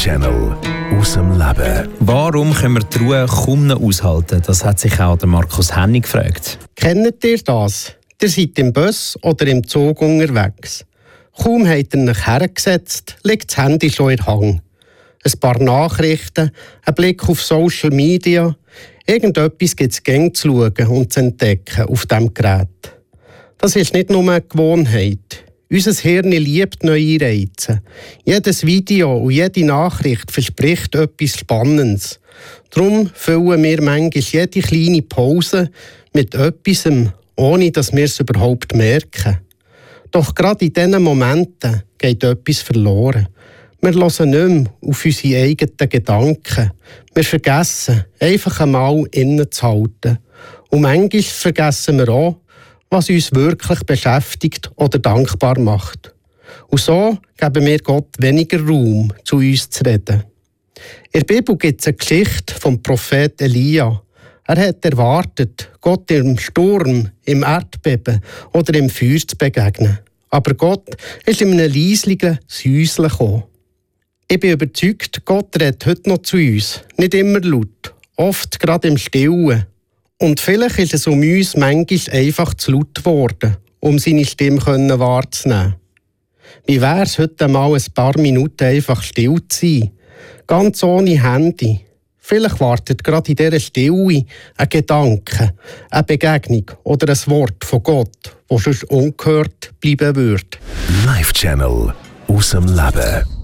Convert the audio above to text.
Live-Channel aus dem Leben. Warum können wir die Ruhe kaum noch aushalten? Das hat sich auch der Markus Hennig gefragt. Kennt ihr das? Ihr seid im Bus oder im Zug unterwegs. Kaum habt ihr euch hergesetzt, liegt das Handy schon in der Hand. Ein paar Nachrichten, ein Blick auf Social Media. Irgendetwas gibt es gäng zu schauen und zu entdecken auf diesem Gerät. Das ist nicht nur eine Gewohnheit. Unser Hirn liebt neue Reize. Jedes Video und jede Nachricht verspricht etwas Spannendes. Darum füllen wir manchmal jede kleine Pause mit etwas, ohne dass wir es überhaupt merken. Doch gerade in diesen Momenten geht etwas verloren. Wir hören nicht mehr auf unsere eigenen Gedanken. Wir vergessen, einfach einmal innezuhalten. Und manchmal vergessen wir auch, was uns wirklich beschäftigt oder dankbar macht. Und so geben wir Gott weniger Raum, zu uns zu reden. In der Bibel gibt es eine Geschichte vom Prophet Elia. Er hat erwartet, Gott im Sturm, im Erdbeben oder im Feuer zu begegnen. Aber Gott ist in einem leislichen Säuseln gekommen. Ich bin überzeugt, Gott redet heute noch zu uns. Nicht immer laut, oft gerade im Stillen. Und vielleicht ist es uns manchmal einfach zu laut geworden, um seine Stimme wahrzunehmen. Wie wäre es heute mal ein paar Minuten einfach still zu sein? Ganz ohne Handy. Vielleicht wartet gerade in dieser Stille ein Gedanke, eine Begegnung oder ein Wort von Gott, das sonst ungehört bleiben würde. Live-Channel aus dem Leben.